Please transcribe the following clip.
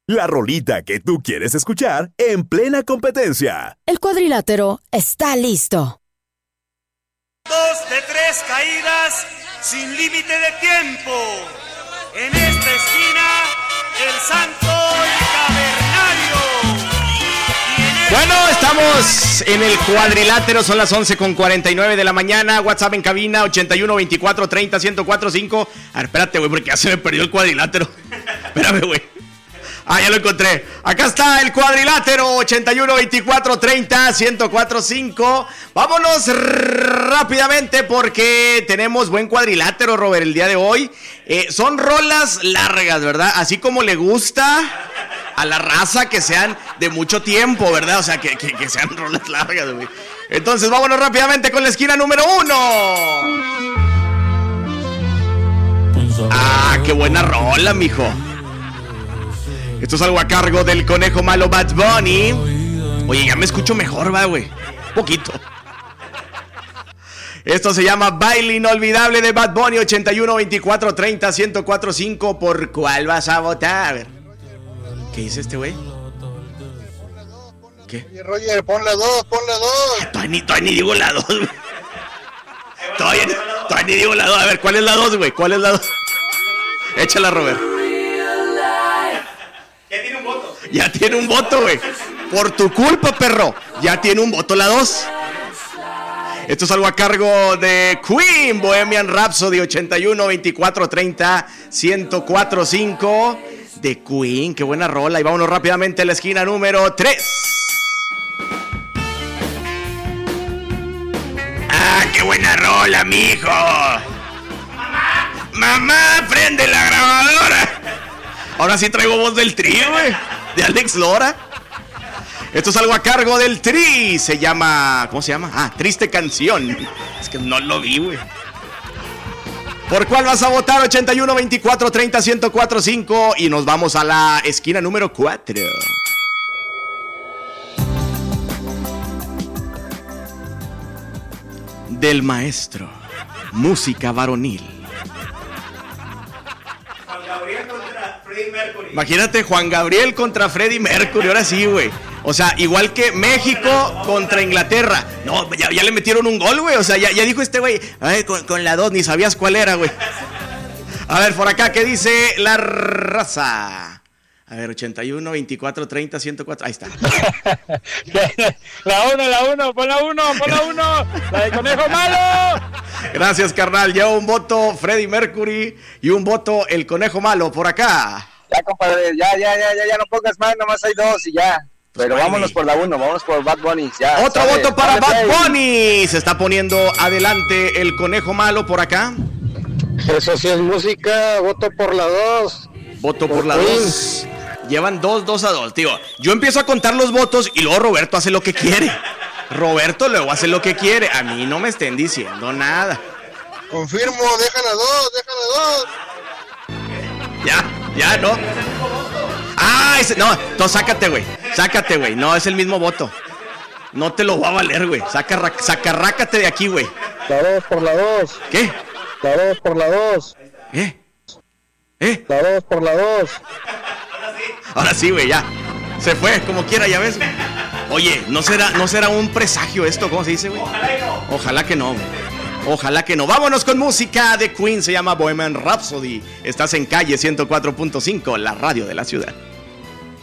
La rolita que tú quieres escuchar en plena competencia. El cuadrilátero está listo. 2 de 3 caídas sin límite de tiempo. En esta esquina, el Santo Cavernario. Bueno, estamos en el cuadrilátero, son las 11:49 de la mañana. WhatsApp en cabina 81 24 30 1045. A ver, espérate, güey, porque ya se me perdió el cuadrilátero. Espérame, güey. Ah, ya lo encontré. Acá está el cuadrilátero 81 24 30 1045. Vámonos rápidamente porque tenemos buen cuadrilátero, Robert, el día de hoy. Son rolas largas, ¿verdad? Así como le gusta a la raza que sean de mucho tiempo, ¿verdad? O sea, que sean rolas largas, güey. Entonces, vámonos rápidamente con la esquina número 1. Ah, qué buena rola, mijo. Esto es algo a cargo del Conejo Malo Bad Bunny. Oye, ya me escucho mejor, va, güey. Poquito. Esto se llama Baile Inolvidable de Bad Bunny. 81 24 30 1045. ¿Por cuál vas a votar? A ver. ¿Qué dice este güey? ¿Qué? Oye, Roger, pon la 2, pon la 2. Todavía ni digo la 2, güey. Todavía ni digo la 2. A ver, ¿cuál es la 2, güey? ¿Cuál es la 2? Échala, Robert. Ya tiene un voto, güey. Por tu culpa, perro. Ya tiene un voto la 2. Esto es algo a cargo de Queen, Bohemian Rhapsody. 81 24 30 1045 de Queen. Qué buena rola. Y vámonos rápidamente a la esquina número 3. Ah, qué buena rola, mijo. Mamá, prende la grabadora. Ahora sí traigo voz del Tri, güey. De Alex Lora. Esto es algo a cargo del Tri. Se llama... ¿Cómo se llama? Ah, Triste Canción. Es que no lo vi, güey. ¿Por cuál vas a votar? 81 24 30 1045. Y nos vamos a la esquina número 4. Del maestro. Música varonil. Imagínate, Juan Gabriel contra Freddie Mercury, ahora sí, güey. O sea, igual que México contra Inglaterra. No, ya le metieron un gol, güey. O sea, ya dijo este güey. Ay, con la 2 ni sabías cuál era, güey. A ver, por acá, ¿qué dice la raza? A ver, 81, 24, 30, 104. Ahí está. La 1, pon la 1. La de Conejo Malo. Gracias, carnal. Lleva un voto Freddie Mercury y un voto el Conejo Malo por acá. Ya, compadre, ya no pongas más, nomás hay 2 y ya. Pero vámonos por la 1, vámonos por Bad Bunny. Ya, otro voto para Bad Bunny. Se está poniendo adelante el Conejo Malo por acá. Eso sí es música, voto por la 2. Voto por la 2. Llevan 2-2, tío. Yo empiezo a contar los votos y luego Roberto hace lo que quiere. Roberto luego hace lo que quiere. A mí no me estén diciendo nada. Confirmo, deja la 2. Ya, ¿no? Ah, ese, no, sácate, güey. No, es el mismo voto. No te lo va a valer, güey. Sacarrácate de aquí, güey. La 2 por la 2. ¿Qué? La 2 por la 2. La 2 por la 2. Ahora sí, güey, ya. Se fue, como quiera, ya ves, güey. Oye, ¿no será un presagio esto? ¿Cómo se dice, güey? Ojalá que no, güey. Ojalá que no. Vámonos con música de Queen. Se llama Bohemian Rhapsody. Estás en calle 104.5, la radio de la ciudad.